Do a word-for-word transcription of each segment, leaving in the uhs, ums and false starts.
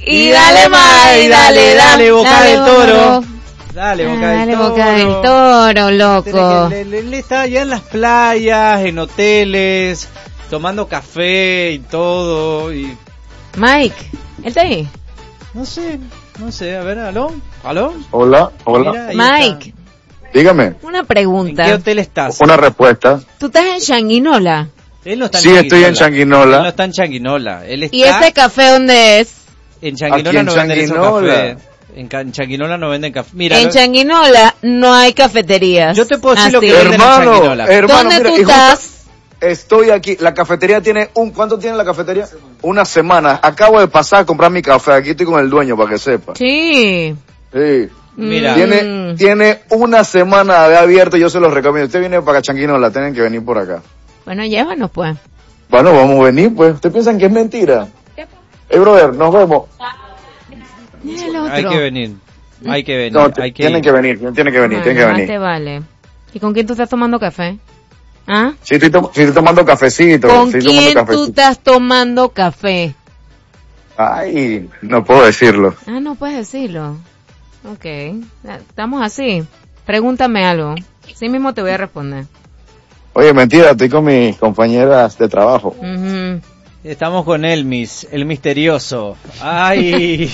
Y dale, Mike, dale, dale, Boca dale, del Toro. Toro. Dale, Boca Dale, del Toro. Boca del Toro, loco. Él, él está allá en las playas, en hoteles, tomando café y todo. Y Mike, ¿él está ahí? no sé, no sé, a ver, ¿aló? ¿Aló? Hola, hola. Mira, ahí Mike, está. Dígame, una ¿En pregunta. qué hotel estás? una respuesta. ¿Tú estás en Changuinola? Él no está en Sí, estoy en Él no Changuinola. está en Changuinola. Él está ¿Y ese café dónde es? en Changuinola. Aquí en No venden esos Changuinola. cafés. En, Ca- en Changuinola no venden café. Mira, En lo- Changuinola no hay cafeterías. Yo te puedo decir lo Así. que venden en Hermano, Changuinola. hermano, ¿Dónde mira, tú y justo estás? estoy aquí. La cafetería tiene un, ¿cuánto tiene la cafetería? Una semana. Acabo de pasar a comprar mi café. Aquí estoy con el dueño para que sepa. Sí. Sí. Mira. Tiene, Mm. tiene una semana de abierto, yo se los recomiendo. Usted viene para Changuinola, tienen que venir por acá. Bueno, llévanos pues. Bueno, vamos a venir, pues. ¿Ustedes piensan que es mentira? Hey, brother, nos vemos. Mira el otro. Hay que venir. Hay que venir. No, t- hay que tienen ir. que venir, tienen que venir, Bueno, tienen que más venir. te vale. ¿Y con quién tú estás tomando café? ¿Ah? Sí, estoy, to- sí, estoy tomando cafecito. ¿Con sí, estoy tomando quién tú cafecito. estás tomando café? Ay, no puedo decirlo. Ah, no puedes decirlo. Ok. Estamos así. Pregúntame algo. Sí mismo te voy a responder. Oye, mentira, estoy con mis compañeras de trabajo. Ujú. Estamos con Elmis, el misterioso. Ay.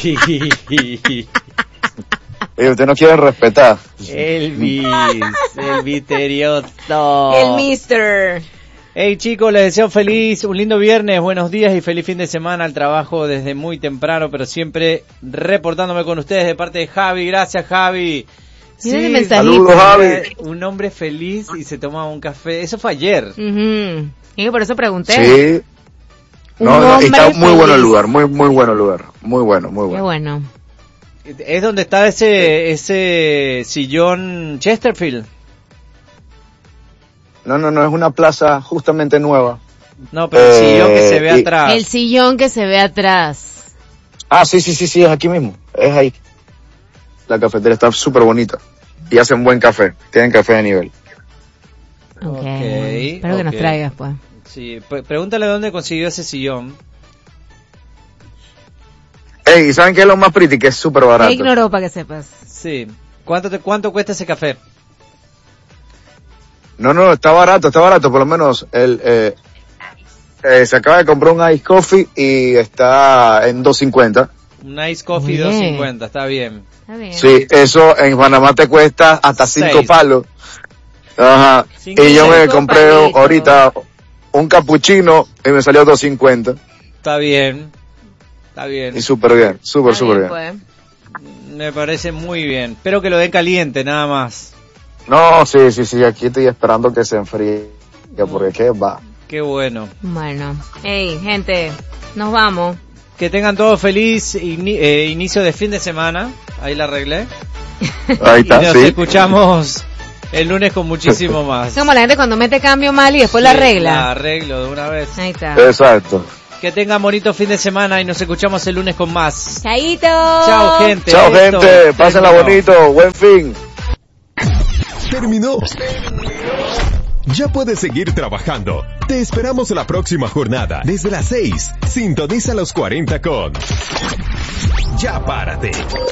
Oye, ustedes no quieren respetar. Elvis, el misterioso. El mister. Hey chicos, les deseo feliz, un lindo viernes, buenos días y feliz fin de semana al trabajo desde muy temprano, pero siempre reportándome con ustedes de parte de Javi. Gracias, Javi. Mira el mensajito. Saludos, Javi. Un hombre feliz y se tomaba un café. Eso fue ayer. Ujú. Y por eso pregunté. Sí. Un No, no, hombre está muy bueno el feliz. lugar, muy, muy bueno el lugar. Muy bueno, muy Qué bueno. bueno. Es donde está ese ese sillón Chesterfield. No, no, no, es una plaza justamente nueva. No, pero el Eh, sillón que se ve y- atrás. El sillón que se ve atrás. Ah, sí, sí, sí, sí, es aquí mismo. Es ahí. La cafetería está súper bonita. Y hacen buen café. Tienen café de nivel. Ok. Ok, Espero que nos ok. traigas, pues. Sí, pre- pregúntale dónde consiguió ese sillón. Ey, ¿y saben qué es lo más pretty? Que es súper barato. Te ignoró para que sepas. Sí. ¿Cuánto te, cuánto cuesta ese café? No, no, está barato, está barato. Por lo menos el, eh, eh, se acaba de comprar un ice coffee y está en dos cincuenta. Un Ice Coffee Muy dos bien. cincuenta, está bien. Está bien. Sí, eso en Panamá te cuesta hasta cinco Seis. palos. Ajá. Cinco y yo me cinco compré palitos. ahorita un cappuccino y me salió dos cincuenta. Está bien. Está bien. Y súper bien, súper, Está súper bien, bien. pues. Me parece muy bien. Espero que lo den caliente, nada más. No, sí, sí, sí, aquí estoy esperando que se enfríe, porque qué va. Qué bueno. Bueno. Hey, gente, nos vamos. Que tengan todos feliz ini- eh, inicio de fin de semana. Ahí la arreglé. Ahí Y está, nos sí. escuchamos el lunes con muchísimo más. Es como la gente cuando mete cambio mal y después la Sí, La arregla. arreglo de una vez. Ahí está. Exacto. Que tengan bonito fin de semana y nos escuchamos el lunes con más. Chaito. Chao, gente. Chao, Esto gente, pásenla terminó. bonito, buen fin. Terminó. Ya puedes seguir trabajando. Te esperamos en la próxima jornada desde las seis. Sintoniza los cuarenta con Ya Párate.